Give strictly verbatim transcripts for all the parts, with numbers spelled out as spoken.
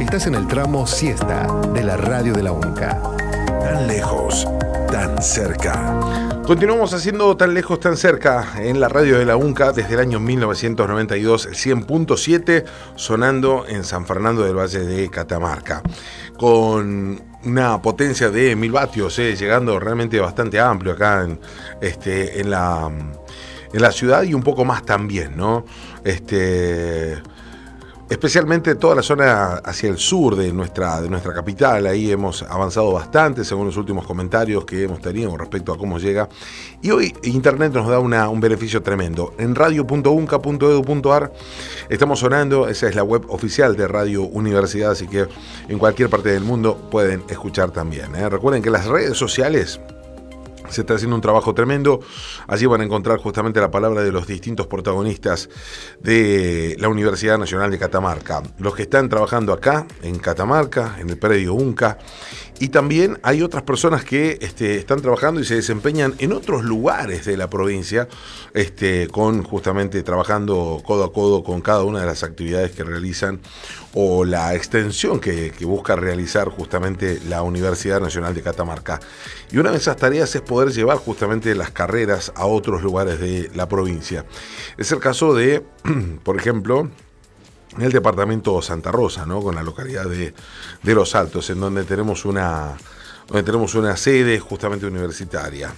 Estás en el tramo Siesta de la radio de la UNCA. Tan lejos, tan cerca. Continuamos haciendo Tan lejos, tan cerca en la radio de la UNCA desde el año mil novecientos noventa y dos, el cien punto siete, sonando en San Fernando del Valle de Catamarca. Con una potencia de mil vatios, eh, llegando realmente bastante amplio acá en, este, en, la, en la ciudad y un poco más también, ¿no? Este... Especialmente toda la zona hacia el sur de nuestra, de nuestra capital, ahí hemos avanzado bastante según los últimos comentarios que hemos tenido con respecto a cómo llega. Y hoy Internet nos da una, un beneficio tremendo. En radio punto unca punto edu punto ar estamos sonando, esa es la web oficial de Radio Universidad, así que en cualquier parte del mundo pueden escuchar también, ¿eh? Recuerden que las redes sociales se está haciendo un trabajo tremendo. Allí van a encontrar justamente la palabra de los distintos protagonistas de la Universidad Nacional de Catamarca. Los que están trabajando acá, en Catamarca, en el predio UNCA. Y también hay otras personas que este, están trabajando y se desempeñan en otros lugares de la provincia, este, con justamente trabajando codo a codo con cada una de las actividades que realizan o la extensión que, que busca realizar justamente la Universidad Nacional de Catamarca. Y una de esas tareas es poder llevar justamente las carreras a otros lugares de la provincia. Es el caso de, por ejemplo, en el departamento Santa Rosa, ¿no? Con la localidad de, de Los Altos, en donde tenemos una, donde tenemos una sede justamente universitaria.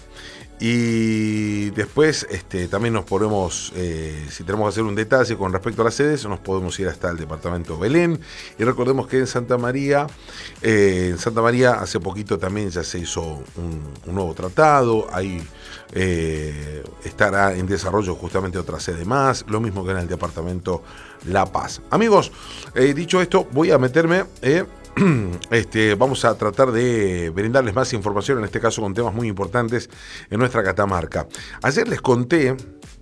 Y después este, también nos podemos, eh, si tenemos que hacer un detalle con respecto a las sedes, nos podemos ir hasta el departamento Belén. Y recordemos que en Santa María, eh, en Santa María hace poquito también ya se hizo un, un nuevo tratado, ahí eh, estará en desarrollo justamente otra sede más, lo mismo que en el departamento La Paz. Amigos, eh, dicho esto, voy a meterme... Eh, Este, vamos a tratar de brindarles más información, en este caso con temas muy importantes en nuestra Catamarca. Ayer les conté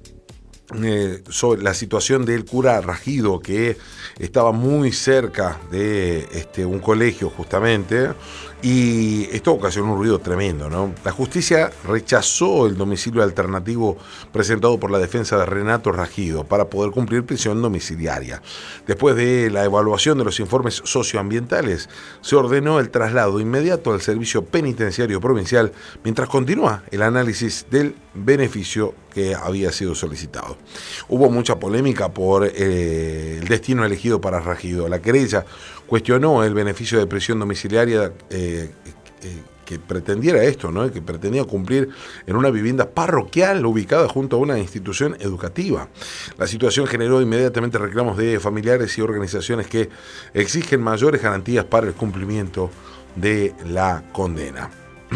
eh, sobre la situación del cura Rajido, que estaba muy cerca de este, un colegio justamente, y esto ocasionó un ruido tremendo, ¿no? La justicia rechazó el domicilio alternativo presentado por la defensa de Renato Rajido para poder cumplir prisión domiciliaria. Después de la evaluación de los informes socioambientales, se ordenó el traslado inmediato al servicio penitenciario provincial, mientras continúa el análisis del beneficio que había sido solicitado. Hubo mucha polémica por eh, el destino elegido para Rajido. La querella cuestionó el beneficio de prisión domiciliaria eh, eh, que pretendiera esto, ¿no? Que pretendía cumplir en una vivienda parroquial ubicada junto a una institución educativa. La situación generó inmediatamente reclamos de familiares y organizaciones que exigen mayores garantías para el cumplimiento de la condena.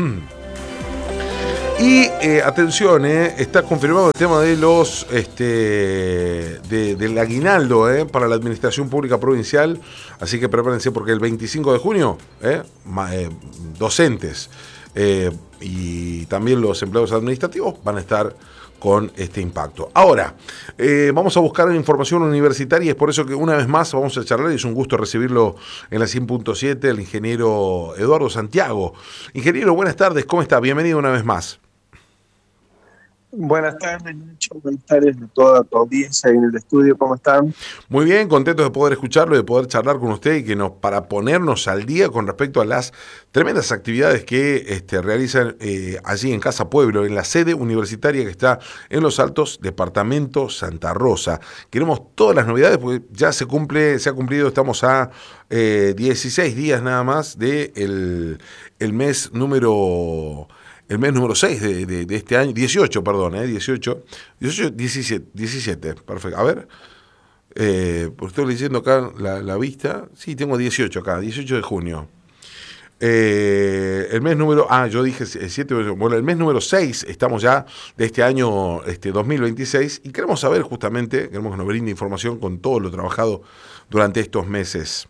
Y eh, atención, eh, está confirmado el tema de los este, de, del aguinaldo eh, para la administración pública provincial, así que prepárense porque el veinticinco de junio, eh, ma, eh, docentes eh, y también los empleados administrativos van a estar con este impacto. Ahora, eh, vamos a buscar información universitaria y es por eso que una vez más vamos a charlar y es un gusto recibirlo en la cien punto siete, el ingeniero Eduardo Santiago. Ingeniero, buenas tardes, ¿cómo está? Bienvenido una vez más. Buenas tardes, Nacho. Buenas tardes a toda tu audiencia en el estudio. ¿Cómo están? Muy bien, contentos de poder escucharlo, de poder charlar con usted y que nos para ponernos al día con respecto a las tremendas actividades que este, realizan eh, allí en Casa Pueblo, en la sede universitaria que está en Los Altos, departamento Santa Rosa. Queremos todas las novedades porque ya se cumple, se ha cumplido, estamos a eh, dieciséis días nada más de el, el mes número... El mes número seis de, de, de este año, dieciocho, perdón, eh, dieciocho, dieciocho, diecisiete, diecisiete, perfecto. A ver, eh, pues estoy leyendo acá la, la vista, sí, tengo dieciocho acá, dieciocho de junio. Eh, el mes número, ah, yo dije siete, bueno, el mes número seis, estamos ya de este año este, dos mil veintiséis, y queremos saber justamente, queremos que nos brinde información con todo lo trabajado durante estos meses.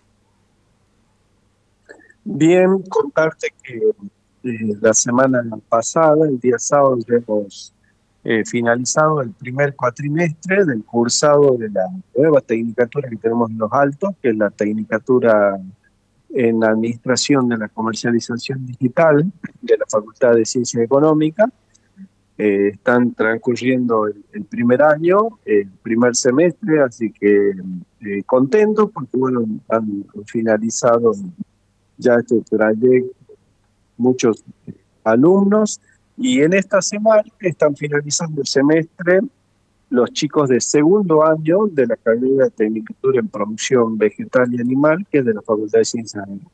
Bien, contarte que Eh, la semana pasada, el día sábado, ya hemos eh, finalizado el primer cuatrimestre del cursado de la nueva tecnicatura que tenemos en Los Altos, que es la tecnicatura en Administración de la Comercialización Digital de la Facultad de Ciencias Económicas. eh, están transcurriendo el, el primer año, el primer semestre, así que eh, contentos porque bueno, han finalizado ya este trayecto muchos alumnos y en esta semana están finalizando el semestre los chicos de segundo año de la carrera de Tecnicatura en Producción Vegetal y Animal, que es de la Facultad de Ciencias Agrícolas.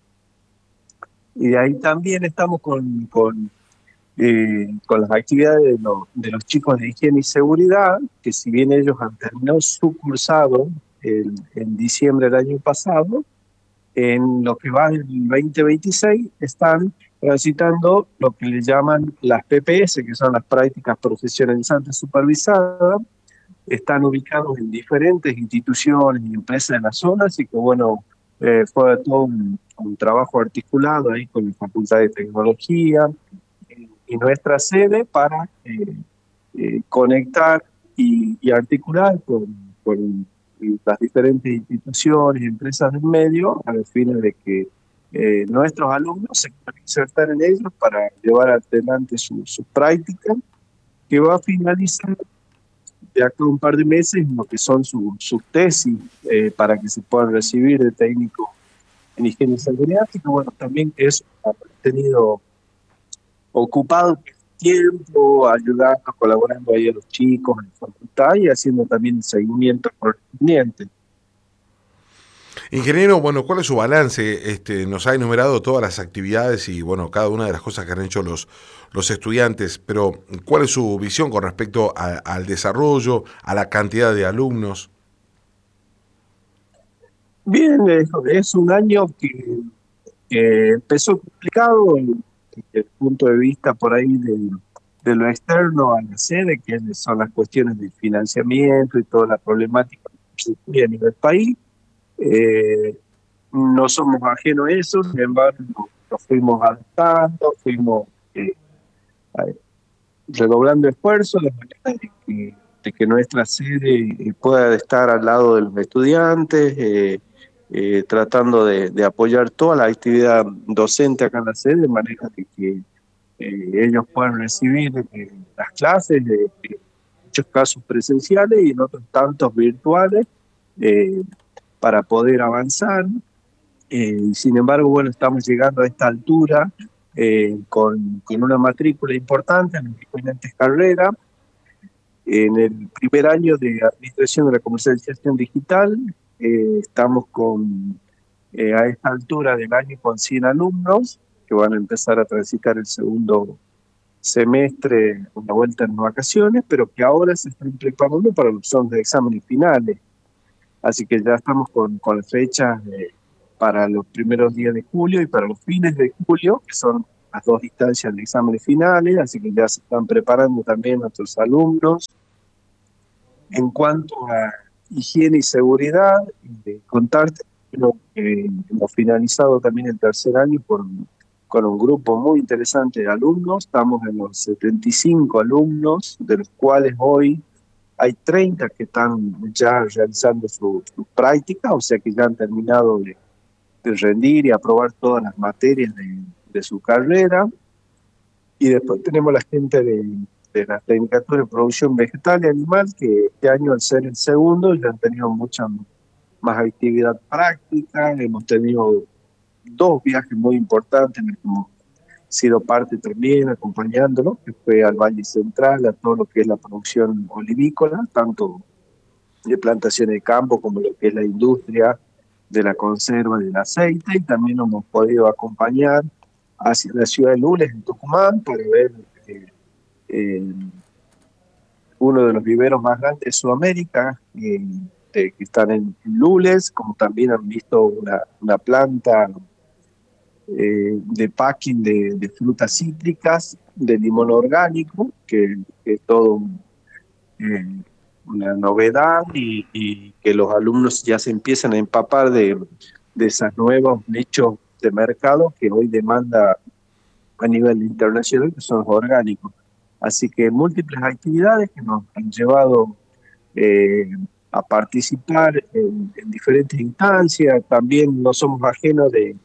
Y de ahí también estamos con, con, eh, con las actividades de, lo, de los chicos de higiene y seguridad, que si bien ellos han terminado su cursado el, en diciembre del año pasado, en lo que va del veinte veintiséis están transitando lo que le llaman las P P S, que son las prácticas profesionalizantes supervisadas. Están ubicados en diferentes instituciones y empresas de la zona, así que bueno, eh, fue todo un, un trabajo articulado ahí con la Facultad de Tecnología y, y nuestra sede para eh, eh, conectar y, y articular con, con las diferentes instituciones y empresas del medio a los fines de que eh, nuestros alumnos se puedan insertar en ellos para llevar adelante su, su práctica, que va a finalizar de acá a un par de meses en lo que son sus su tesis eh, para que se puedan recibir de técnico en higiene y seguridad, y que bueno, también eso ha tenido ocupado tiempo, ayudando, colaborando ahí a los chicos en la facultad y haciendo también el seguimiento correspondiente. Ingeniero, bueno, ¿cuál es su balance? Este, nos ha enumerado todas las actividades y, bueno, cada una de las cosas que han hecho los, los estudiantes, pero ¿cuál es su visión con respecto a, al desarrollo, a la cantidad de alumnos? Bien, es, es un año que, que empezó complicado desde el punto de vista por ahí de, de lo externo a la sede, que son las cuestiones de financiamiento y toda la problemática que se tiene a nivel país. Eh, no somos ajenos a eso, sin embargo nos fuimos adaptando, fuimos eh, redoblando esfuerzos de manera de que, de que nuestra sede pueda estar al lado de los estudiantes, eh, eh, tratando de, de apoyar toda la actividad docente acá en la sede, de manera de que eh, ellos puedan recibir eh, las clases, de, en muchos casos presenciales y en otros tantos virtuales, eh, para poder avanzar. Eh, sin embargo, bueno, estamos llegando a esta altura eh, con, con una matrícula importante en las diferentes carreras. En el primer año de Administración de la Comercialización Digital, eh, estamos con, eh, a esta altura del año con cien alumnos que van a empezar a transitar el segundo semestre, una vuelta en vacaciones, pero que ahora se están preparando para los son de exámenes finales. Así que ya estamos con, con las fechas eh, para los primeros días de julio y para los fines de julio, que son las dos instancias de exámenes finales, así que ya se están preparando también nuestros alumnos. En cuanto a higiene y seguridad, de contarte que hemos finalizado también el tercer año con, con un grupo muy interesante de alumnos. Estamos en los setenta y cinco alumnos, de los cuales hoy hay treinta que están ya realizando su, su práctica, o sea que ya han terminado de, de rendir y aprobar todas las materias de, de su carrera. Y después tenemos la gente de, de la Tecnicatura en Producción Vegetal y Animal, que este año, al ser el segundo, ya han tenido mucha más actividad práctica. Hemos tenido dos viajes muy importantes en los que hemos sido parte también acompañándolo, que fue al Valle Central, a todo lo que es la producción olivícola, tanto de plantaciones de campo como lo que es la industria de la conserva del aceite, y también hemos podido acompañar hacia la ciudad de Lules, en Tucumán, para ver eh, eh, uno de los viveros más grandes de Sudamérica, eh, de, que están en Lules, como también han visto una, una planta Eh, de packing de, de frutas cítricas, de limón orgánico, que, que es todo eh, una novedad y, y que los alumnos ya se empiezan a empapar de, de esos nuevos nichos de mercado que hoy demanda a nivel internacional, que son los orgánicos. Así que múltiples actividades que nos han llevado eh, a participar en, en diferentes instancias. También no somos ajenos de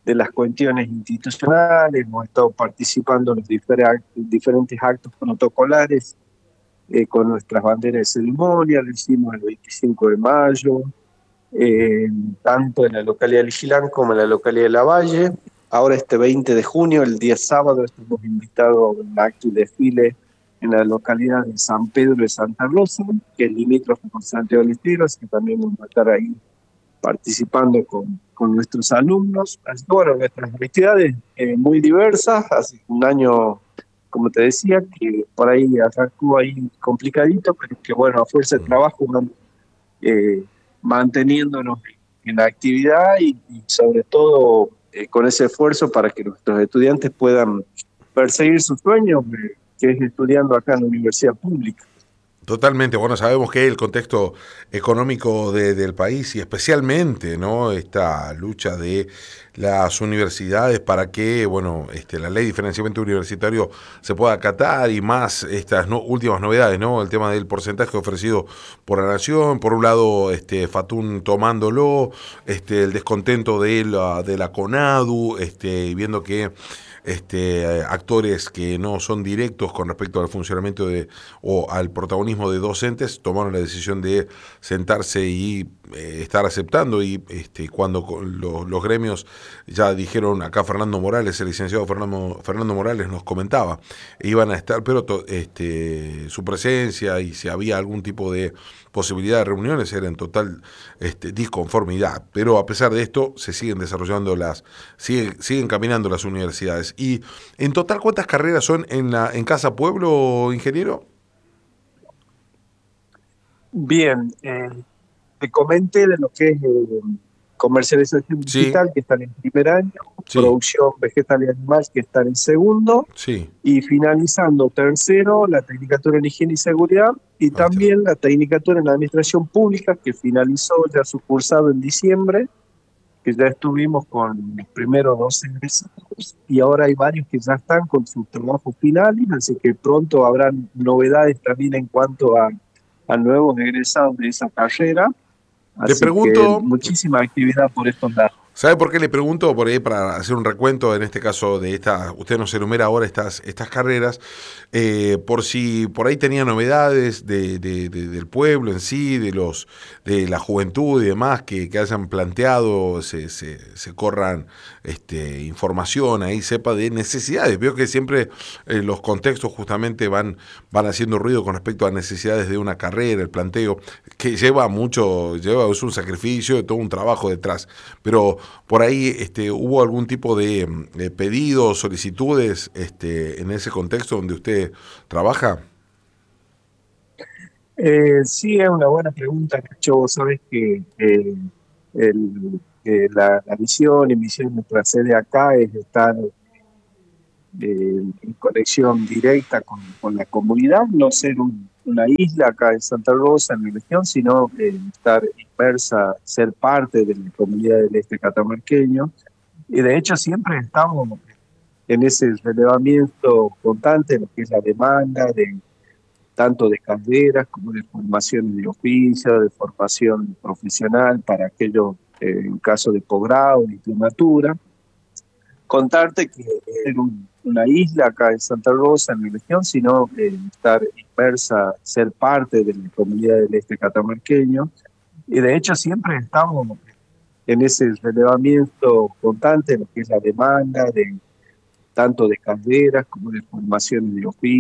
de las cuestiones institucionales, hemos estado participando en los difer- diferentes actos protocolares eh, con nuestras banderas de ceremonia, lo hicimos el veinticinco de mayo, eh, tanto en la localidad de Ligilán como en la localidad de Lavalle. Ahora este veinte de junio, el día sábado, estamos invitados a un acto y desfile en la localidad de San Pedro de Santa Rosa, que es limítrofe con Santiago del Estero, así que también vamos a estar ahí participando con, con nuestros alumnos. Así que bueno, nuestras actividades eh, muy diversas, hace un año, como te decía, que por ahí arrancó ahí complicadito, pero que bueno, a fuerza de trabajo vamos eh, manteniéndonos en la actividad y, y sobre todo eh, con ese esfuerzo para que nuestros estudiantes puedan perseguir sus sueños, eh, que es estudiando acá en la universidad pública. Totalmente, bueno, sabemos que el contexto económico de, del país y especialmente, ¿no?, esta lucha de las universidades para que, bueno, este, la ley de financiamiento universitario se pueda acatar y más estas no, últimas novedades, ¿no?, el tema del porcentaje ofrecido por la Nación, por un lado, este, Fatún tomándolo, este, el descontento de la, de la CONADU, este, viendo que Este, actores que no son directos con respecto al funcionamiento de o al protagonismo de docentes tomaron la decisión de sentarse y eh, estar aceptando y este, cuando lo, los gremios ya dijeron, acá Fernando Morales, el licenciado Fernando, Fernando Morales nos comentaba, iban a estar, pero to, este, su presencia y si había algún tipo de posibilidad de reuniones era en total este, disconformidad, pero a pesar de esto se siguen desarrollando las, siguen, siguen caminando las universidades. Y en total, ¿cuántas carreras son en la en Casa Pueblo, ingeniero? Bien, eh, te comenté de lo que es eh, comercialización Sí, digital, que está en el primer año, sí, producción vegetal y animal, que está en el segundo, sí, y finalizando tercero, la Tecnicatura en Higiene y Seguridad, y ahí está. también la Tecnicatura en Administración Pública, que finalizó ya su cursado en diciembre, que ya estuvimos con los primeros dos egresados, y ahora hay varios que ya están con sus trabajos finales, así que pronto habrán novedades también en cuanto a, a nuevos egresados de esa carrera. Le Así que pregunto, muchísima actividad por estos lados. ¿sabe por qué le pregunto? Por ahí para hacer un recuento, en este caso de esta, usted nos enumera ahora estas, estas carreras, eh, por si por ahí tenía novedades de, de, de, del pueblo en sí, de los de la juventud y demás que, que hayan planteado, se, se, se corran este, información ahí, sepa de necesidades. Veo que siempre eh, los contextos justamente van, van haciendo ruido con respecto a necesidades de una carrera, el planteo, que lleva mucho, lleva, es un sacrificio, todo un trabajo detrás, pero por ahí este, hubo algún tipo de, de pedidos, solicitudes este, en ese contexto donde usted trabaja. Eh, sí, es una buena pregunta, Nacho. Vos sabés que eh, el, eh, la, la misión y misión de nuestra sede acá es estar eh, en conexión directa con, con la comunidad, no ser un, una isla acá en Santa Rosa, en la región, sino eh, estar inmersa, ser parte de la comunidad del este catamarqueño. Y de hecho siempre estamos en ese relevamiento constante de lo que es la demanda, de, tanto de carreras como de formación de oficio, de formación profesional para aquellos eh, en caso de posgrado, diplomatura. Contarte que es un, una isla acá en Santa Rosa, en la región, sino eh, estar inmersa, ser parte de la comunidad del este catamarqueño. Y de hecho siempre estamos en ese relevamiento constante de lo que es la demanda, de, tanto de carreras como de formación de oficio.